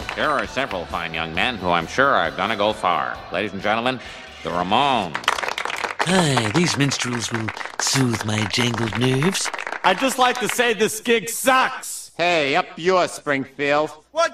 There are several fine young men who I'm sure are gonna go far. Ladies and gentlemen, the Ramones. Aye, these minstrels will soothe my jangled nerves. I'd just like to say this gig sucks. Hey, up yours, Springfield.